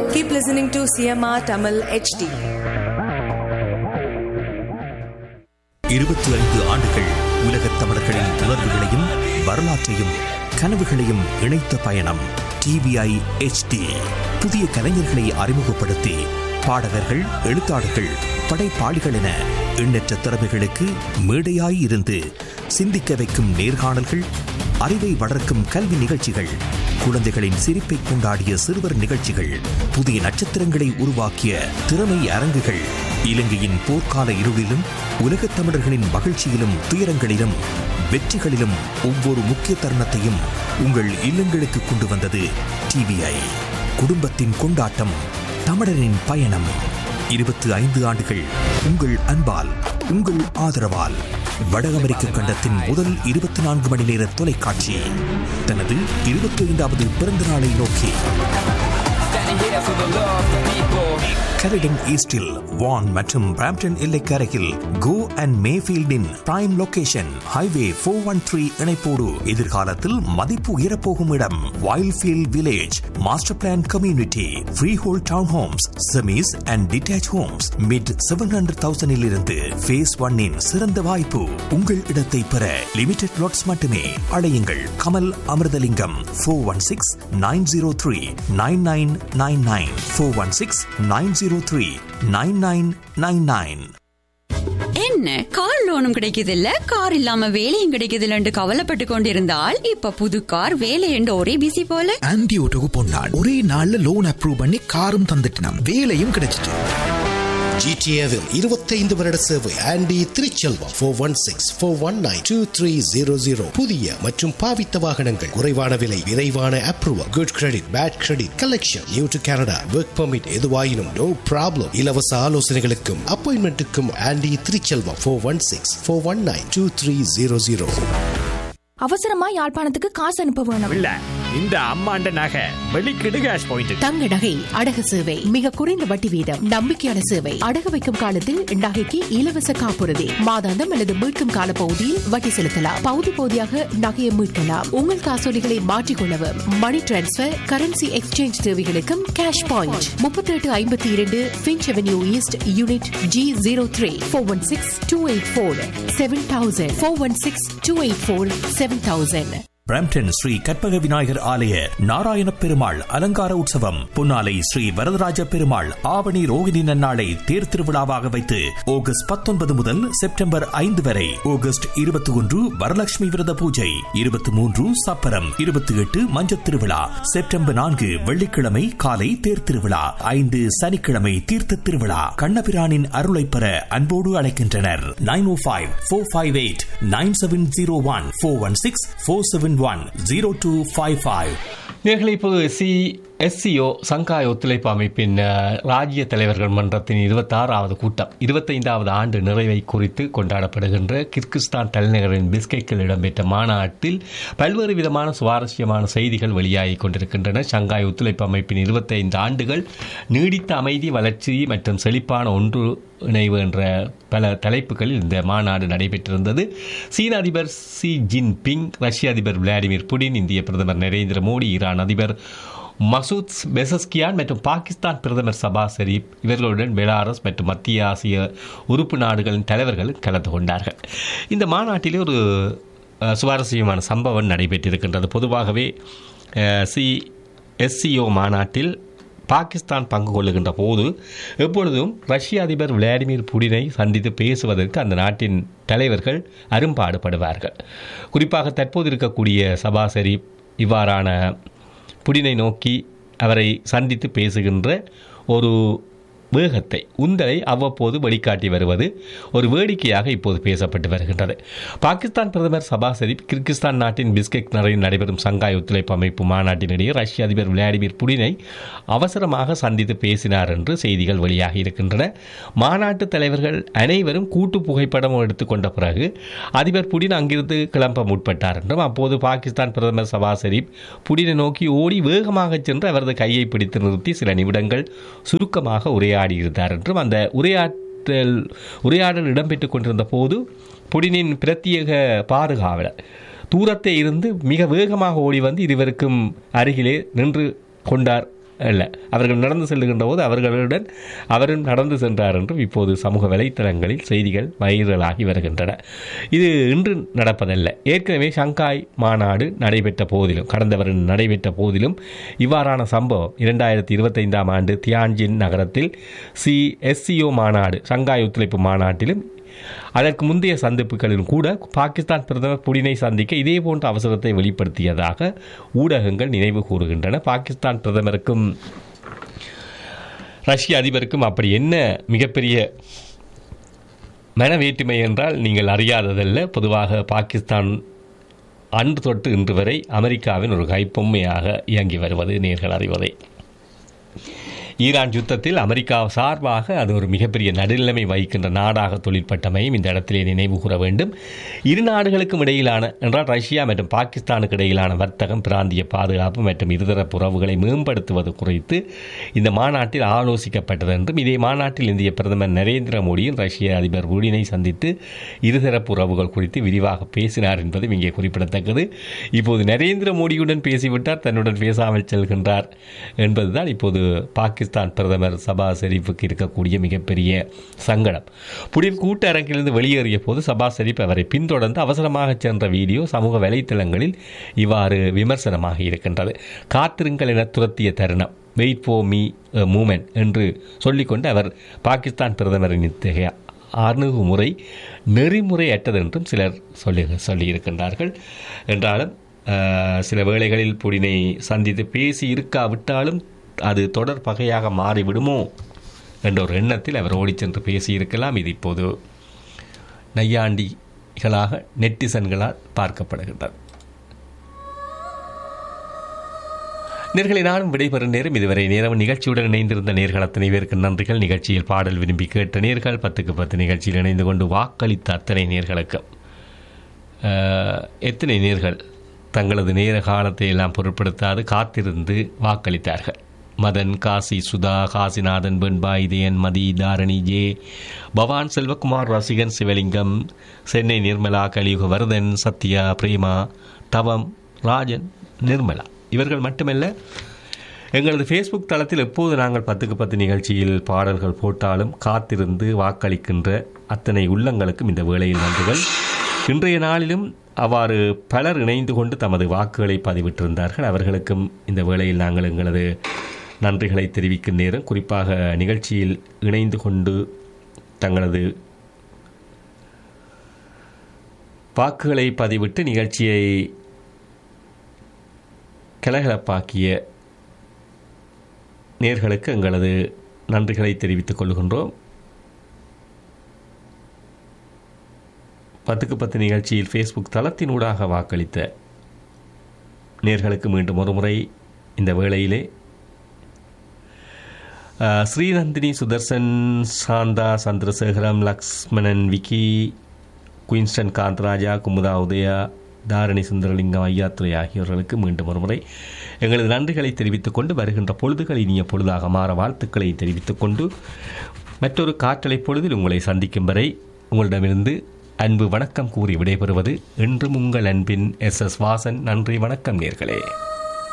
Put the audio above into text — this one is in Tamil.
Keep listening to CMR Tamil HD. 25 ஆண்டுகள் உலகத் தமிழர்களின் உணர்வுகளையும் வரலாற்றையும் கனவுகளையும் இணைத்த பயணம் TVI HD. புதிய கலைஞர்களை அறிமுகப்படுத்தி பாடகர்கள், எழுத்தாளர்கள், படைப்பாளிகள் என எண்ணற்ற திறமைகளுக்கு மேடையாய் இருந்து சிந்திக்க வைக்கும் நேர்காணல்கள், அறிவை வளர்க்கும் கல்வி நிகழ்ச்சிகள், குழந்தைகளின் சிரிப்பை கொண்டாடிய சிறுவர் நிகழ்ச்சிகள், புதிய நட்சத்திரங்களை உருவாக்கிய திறமை அரங்குகள், இலங்கையின் போர்க்கால இருளிலும் உலகத் தமிழர்களின் மகிழ்ச்சியிலும் துயரங்களிலும் வெற்றிகளிலும் ஒவ்வொரு முக்கிய தருணத்தையும் உங்கள் இல்லங்களுக்கு கொண்டு வந்தது TVI. குடும்பத்தின் கொண்டாட்டம், தமிழரின் பயணம். 25 ஆண்டுகள் உங்கள் அன்பால், உங்கள் ஆதரவால். வட அமெரிக்க கண்டத்தின் முதல் 24 மணி நேர தொலைக்காட்சி தனது 25வது பிறந்த நாளை நோக்கி கெரிடன் ஈஸ்டில் வான் மற்றும் Brampton எல்லைக்கரையில் go and மேஃபீல்டின் prime location highway 413 இணைப்போடு எதிர்காலத்தில் மதிப்பு உயரப்போகும் இடம் Wildfield village. Master plan community, free whole down Holmes, semis and detach Holmes mid 700,000 இருந்து ஃபேஸ் 1 சிறந்த வாய்ப்பு. உங்கள் இடத்தை பெற லிமிடெட் லாட்ஸ் மட்டுமே. அழையுங்கள் கமல் அமிர்தலிங்கம் 416-903-9999 416-903-9999. என்ன கார் லோனும் கிடைக்குது இல்ல, கார் இல்லாம வேலையும் கிடைக்குது இல்லன்னு கவலைப்பட்டு கொண்டிருந்தால் இப்ப புது கார், வேலை என்று ஒரே பிசி போல. ஆன்டி ஓட்டோக்கு போனாள், ஒரே நாள்ல லோன் அப்ரூவ் பண்ணி காரும் தந்துட்டோம், வேலையும் கிடைச்சிட்டு. GTAவில் 25 வருட சேவை. ஆண்டி திருச்செல்வம் 416-419-2300. புதிய மற்றும் பாவித்த வாகனங்கள், குறைவான விலை, விரைவான approval, good credit, bad credit, collection, new to Canada, work permit, எதுவாயினும் நோ ப்ராப்ளம். இலவச ஆலோசனைகளுக்கும் அப்பாயின்மெண்ட்டுக்கும் ஆண்டி திருச்செல்வம் 416-419-2300. அவசரமா யாழ்ப்பாணத்துக்கு காசு அனுப்ப வேணும். இல்ல, இந்த அம்மாண்ட நகை வெளிக்கிடு கேஷ் பாயிண்ட். தங்க நகை அடகு சேவை, மிக குறைந்த வட்டி வீதம், நம்பிக்கையான சேவை. அடகு வைக்கும் காலத்தில் நகைக்கு இலவச காப்புறுதி, மாதாந்தம் அல்லது மீட்கும் கால பகுதியில் வட்டி செலுத்தலாம். பகுதி பகுதியாக நகையை மீட்கலாம். உங்கள் காசோலிகளை மாற்றிக்கொள்ளவும், மணி டிரான்ஸ்பர், கரன்சி எக்ஸ்சேஞ்ச் தேவைகளுக்கும் cash point. 3852 Finch avenue east, unit G03. 416-284-7000. 416-284-7000. Brampton Sri Karpaga Vinayagar ஆலய நாராயண பெருமாள் அலங்கார உற்சவம் பொன்னாலை ஸ்ரீ வரதராஜ பெருமாள் ஆவணி ரோகிணி நன்னாளை தேர் திருவிழாவாக வைத்து ஆகஸ்ட் 19 முதல் செப்டம்பர் 5 வரை. ஆகஸ்ட் 21 வரலட்சுமி விரத பூஜை, 23 சப்பரம், 28 மஞ்சத் திருவிழா, செப்டம்பர் 4 வெள்ளிக்கிழமை காலை தேர் திருவிழா, 5 சனிக்கிழமை தீர்த்த திருவிழா. கண்ணபிரானின் அருளை பெற அன்போடு அழைக்கின்றனர். 905-458-9701 416-471-0255. நேர்களை இப்போது SCO சங்காய் ஒத்துழைப்பு அமைப்பின் ராஜ்ய தலைவர்கள் மன்றத்தின் 26வது கூட்டம் 25வது ஆண்டு நிறைவை குறித்து கொண்டாடப்படுகின்ற கிர்கிஸ்தான் தலைநகரின் பிஸ்கெக்கில் இடம்பெற்ற மாநாட்டில் பல்வேறு விதமான சுவாரஸ்யமான செய்திகள் வெளியாகி கொண்டிருக்கின்றன. சங்காய் ஒத்துழைப்பு அமைப்பின் 25 ஆண்டுகள், நீடித்த அமைதி, வளர்ச்சி மற்றும் செழிப்பான ஒன்று இணைவு என்ற பல தலைப்புகளில் இந்த மாநாடு நடைபெற்றிருந்தது. சீன அதிபர் ஷி ஜின்பிங், ரஷ்ய அதிபர் விளாடிமிர் புடின், இந்திய பிரதமர் நரேந்திர மோடி, ஈரான் அதிபர் மசூத் பெசஸ்கியான் மற்றும் பாகிஸ்தான் பிரதமர் சபாஸ் ஷெரீப், இவர்களுடன் பெலாரஸ் மற்றும் மத்திய ஆசிய உறுப்பு நாடுகளின் தலைவர்கள் கலந்து கொண்டார்கள். இந்த மாநாட்டிலே ஒரு சுவாரஸ்யமான சம்பவம் நடைபெற்றிருக்கின்றது. பொதுவாகவே SCO மாநாட்டில் பாகிஸ்தான் பங்கு கொள்ளுகின்ற போது எப்பொழுதும் ரஷ்ய அதிபர் விளாடிமிர் புடினை சந்தித்து பேசுவதற்கு அந்த நாட்டின் தலைவர்கள் அரும்பாடுபடுவார்கள். குறிப்பாக தற்போது இருக்கக்கூடிய சபாஸ் ஷெரீப் இவ்வாறான புடினை நோக்கி அவரை சந்தித்து பேசுகின்ற ஒரு வேகத்தை, உந்தலை அவ்வப்போது வெளிக்காட்டி வருவது ஒரு வேடிக்கையாக இப்போது பேசப்பட்டு வருகின்றது. பாகிஸ்தான் பிரதமர் சபாஸ் ஷெரீப் கிர்கிஸ்தான் நாட்டின் பிஸ்கெக் நகரில் நடைபெறும் சங்காய் ஒத்துழைப்பு அமைப்பு மாநாட்டினிடையே ரஷ்ய அதிபர் விளாடிமிர் புடினை அவசரமாக சந்தித்து பேசினார் என்று செய்திகள் வெளியாகி இருக்கின்றன. மாநாட்டு தலைவர்கள் அனைவரும் கூட்டு புகைப்படம் எடுத்துக்கொண்ட பிறகு அதிபர் புடின் அங்கிருந்து கிளம்ப முற்பட்டார் என்றும், அப்போது பாகிஸ்தான் பிரதமர் சபாஸ் ஷெரீப் புடினை நோக்கி ஓடி வேகமாக சென்று அவரது கையை பிடித்து நிறுத்தி சில நிமிடங்கள் சுருக்கமாக உரையாடியிருந்தார் என்றும், அந்த உரையாடல் இடம்பெற்றுக் கொண்டிருந்த போது புடினின் பிரத்யேக பாதுகாவலர் தூரத்தை இருந்து மிக வேகமாக ஓடி வந்து இருவருக்கும் அருகிலே நின்று கொண்டார் அல்ல, அவர்கள் நடந்து செல்லுகின்ற போது அவர்களுடன் அவரும் நடந்து சென்றார் என்றும் இப்போது சமூக வலைத்தளங்களில் செய்திகள் வைரலாகி வருகின்றன. இது இன்று நடப்பதல்ல. ஏற்கனவே ஷங்காய் மாநாடு நடைபெற்ற போதிலும், கடந்த வருடம் நடைபெற்ற போதிலும் இவ்வாறான சம்பவம் 2025 ஆண்டு தியான்ஜின் நகரத்தில் SCO மாநாடு, ஷங்காய் ஒத்துழைப்பு மாநாட்டிலும் அதற்கு முந்தைய சந்திப்புகளிலும் கூட பாகிஸ்தான் பிரதமர் புடினை சந்திக்க இதே போன்ற அவசரத்தை வெளிப்படுத்தியதாக ஊடகங்கள் நினைவு கூறுகின்றன. பாகிஸ்தான் பிரதமருக்கும் ரஷ்ய அதிபருக்கும் அப்படி என்ன மிகப்பெரிய மனவேற்றுமை என்றால் நீங்கள் அறியாததல்ல. பொதுவாக பாகிஸ்தான் அன்று தொட்டு இன்று வரை அமெரிக்காவின் ஒரு கைப்பொம்மையாக இயங்கி வருவது நேர்கள் அறிவதை. ஈரான் யுத்தத்தில் அமெரிக்கா சார்பாக அது ஒரு மிகப்பெரிய நடுநிலைமை வகிக்கின்ற நாடாக தொழிற்பட்டமையும் இந்த இடத்திலே நினைவு கூற வேண்டும். இரு நாடுகளுக்கும் இடையிலான என்றால் ரஷ்யா மற்றும் பாகிஸ்தானுக்கு இடையிலான வர்த்தகம், பிராந்திய பாதுகாப்பு மற்றும் இருதரப்பு உறவுகளை மேம்படுத்துவது குறித்து இந்த மாநாட்டில் ஆலோசிக்கப்பட்டது என்றும், இதே மாநாட்டில் இந்திய பிரதமர் நரேந்திர மோடியும் ரஷ்ய அதிபர் புடினை சந்தித்து இருதரப்பு உறவுகள் குறித்து விரிவாக பேசினார் என்பதும் இங்கே குறிப்பிடத்தக்கது. இப்போது நரேந்திர மோடியுடன் பேசிவிட்டார், தன்னுடன் பேசாமல் செல்கின்றார் என்பதுதான் இப்போது பாகிஸ்தான் பிரதமர் சபாஸ் ஷெரீஃபுக்கு இருக்கக்கூடிய மிகப்பெரிய சங்கடம். புடின் கூட்டரங்கிலிருந்து வெளியேறிய போது சபாஸ் ஷெரீப் அவரை பின்தொடர்ந்து அவசரமாக சென்ற வீடியோ சமூக வலைத்தளங்களில் இவ்வாறு விமர்சனமாக இருக்கின்றது. காத்திருங்கள் என துரத்திய தருணம், வெயிட் ஃபார் மீ மூமெண்ட் என்று சொல்லிக்கொண்டு அவர் பாகிஸ்தான் பிரதமரின் இத்தகைய அணுகுமுறை நெறிமுறையற்றது என்றும் சிலர் சொல்லியிருக்கின்றார்கள். என்றாலும் சில வேளைகளில் புடினை சந்தித்து பேசி இருக்காவிட்டாலும் அது தொடர் பகையாக மாறிவிடுமோ என்ற ஒரு எண்ணத்தில் அவர் ஓடிச் சென்று பேசியிருக்கலாம். இது இப்போது நையாண்டிகளாக நெட்டிசன்களால் பார்க்கப்படுகின்றது. நேர்களை நானும் விடைபெறும் நேரம் இதுவரை நேரம் நிகழ்ச்சியுடன் இணைந்திருந்த நேர்கள் அத்தனை பேருக்கு நன்றிகள். நிகழ்ச்சியில் பாடல் விரும்பி கேட்ட நேர்கள் 10க்கு 10 நிகழ்ச்சியில் இணைந்து கொண்டு வாக்களித்த அத்தனை நேர்களுக்கு எத்தனை நேர்கள் தங்களது நேர காலத்தை எல்லாம் பொருட்படுத்தாது காத்திருந்து வாக்களித்தார்கள். மதன், காசி, சுதா, காசிநாதன், வெண்பா, இதயன், மதி, தாரணி, ஜே, பவான், செல்வகுமார், ரசிகன், சிவலிங்கம், சென்னை நிர்மலா, கலியுக வரதன், சத்யா, பிரேமா, தவம், ராஜன், நிர்மலா இவர்கள் மட்டுமல்ல, எங்களது ஃபேஸ்புக் தளத்தில் எப்போது நாங்கள் 10க்கு 10 நிகழ்ச்சியில் பாடல்கள் போட்டாலும் காத்திருந்து வாக்களிக்கின்ற அத்தனை உள்ளங்களுக்கும் இந்த வேளையில் நன்றிகள். இன்றைய நாளிலும் அவ்வாறு பலர் இணைந்து கொண்டு தமது வாக்குகளை பதிவிட்டிருந்தார்கள். அவர்களுக்கும் இந்த வேளையில் நாங்கள் எங்களது நன்றிகளை தெரிவிக்கும் நேரம். குறிப்பாக நிகழ்ச்சியில் இணைந்து கொண்டு தங்களது வாக்குகளை பதிவிட்டு நிகழ்ச்சியை கலகலப்பாக்கிய நேர்களுக்கு எங்களது நன்றிகளை தெரிவித்துக் கொள்கின்றோம். 10க்கு 10 நிகழ்ச்சியில் ஃபேஸ்புக் தளத்தினூடாக வாக்களித்த நேர்களுக்கு மீண்டும் ஒரு முறை இந்த வேளையிலே ஸ்ரீநந்தினி, சுதர்சன், சாந்தா, சந்திரசேகரம், லக்ஷ்மணன், விக்கி, குயின்ஸ்டன், காந்தராஜா, குமுதா, உதயா, தாரணி, சுந்தரலிங்கம், ஐயாத்துறை ஆகியோர்களுக்கு மீண்டும் ஒரு முறை எங்களது நன்றிகளை தெரிவித்துக் கொண்டு வருகின்ற பொழுதுகள் இனிய பொழுதாக மாற வாழ்த்துக்களை தெரிவித்துக் கொண்டு மற்றொரு காற்றலை பொழுதில் உங்களை சந்திக்கும் வரை உங்களிடமிருந்து அன்பு வணக்கம் கூறி விடைபெறுவது என்றும் உங்கள் அன்பின் SS வாசன். நன்றி, வணக்கம் நேர்களே.